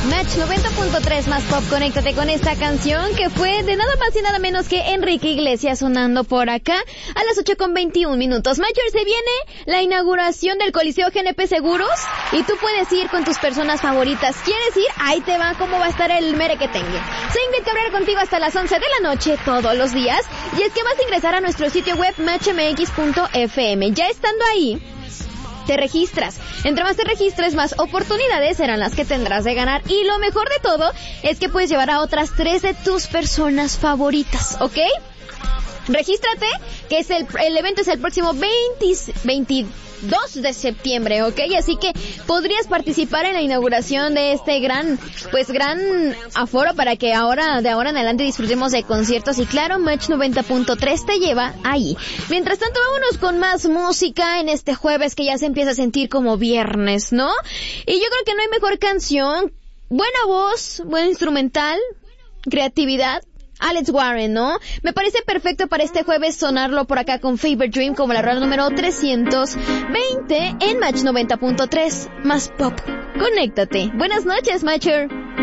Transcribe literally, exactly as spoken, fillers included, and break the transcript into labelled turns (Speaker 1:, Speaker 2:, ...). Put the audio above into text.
Speaker 1: Match noventa punto tres más pop, conéctate con esta canción que fue de nada más y nada menos que Enrique Iglesias sonando por acá a las ocho con veintiún minutos. Mayor, se viene la inauguración del Coliseo G N P Seguros y tú puedes ir con tus personas favoritas. ¿Quieres ir? Ahí te va cómo va a estar el merequetengue. Soy Ingrid Cabrera contigo hasta las once de la noche todos los días y es que vas a ingresar a nuestro sitio web match m x punto f m. Ya estando ahí, te registras. Entre más te registres, más oportunidades serán las que tendrás de ganar. Y lo mejor de todo es que puedes llevar a otras tres de tus personas favoritas, ¿ok? Regístrate, que es el, el evento es el próximo veinte, veintidós de septiembre, ¿ok? Así que podrías participar en la inauguración de este gran, pues gran aforo para que ahora, de ahora en adelante disfrutemos de conciertos. Y claro, Match noventa punto tres te lleva ahí. Mientras tanto, vámonos con más música en este jueves que ya se empieza a sentir como viernes, ¿no? Y yo creo que no hay mejor canción, buena voz, buen instrumental, creatividad. Alex Warren, ¿no? Me parece perfecto para este jueves sonarlo por acá con Favorite Dream como la rola número trescientos veinte en Match noventa punto tres más pop. Conéctate. Buenas noches, Matcher.